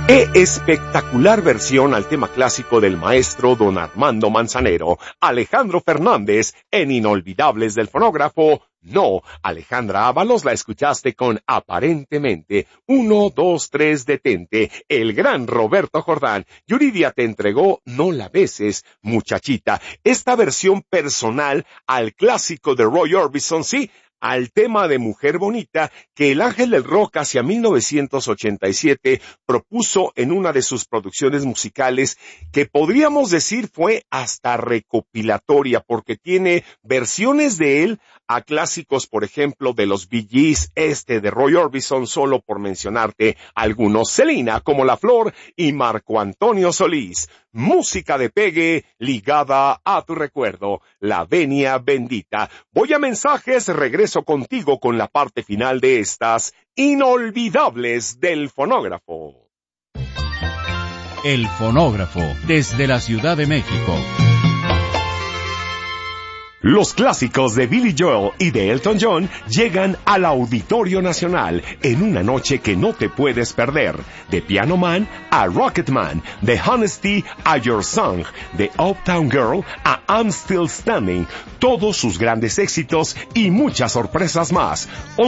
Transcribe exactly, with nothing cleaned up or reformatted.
E espectacular versión al tema clásico del maestro don Armando Manzanero, Alejandro Fernández, en Inolvidables del Fonógrafo. No, Alejandra Ábalos la escuchaste con Aparentemente, uno, dos, tres, detente, el gran Roberto Jordán. Yuridia te entregó No la beses, muchachita, esta versión personal al clásico de Roy Orbison, sí, al tema de Mujer Bonita que el Ángel del Rock hacia mil novecientos ochenta y siete propuso en una de sus producciones musicales que podríamos decir fue hasta recopilatoria porque tiene versiones de él a clásicos, por ejemplo, de los Bee Gees, este de Roy Orbison, solo por mencionarte algunos, Selena como La Flor y Marco Antonio Solís. Música de pegue ligada a tu recuerdo, La Venia Bendita. Voy a mensajes, regreso contigo con la parte final de estas Inolvidables del Fonógrafo. El Fonógrafo, desde la Ciudad de México. Los clásicos de Billy Joel y de Elton John llegan al Auditorio Nacional en una noche que no te puedes perder. De Piano Man a Rocket Man, de Honesty a Your Song, de Uptown Girl a I'm Still Standing, todos sus grandes éxitos y muchas sorpresas más.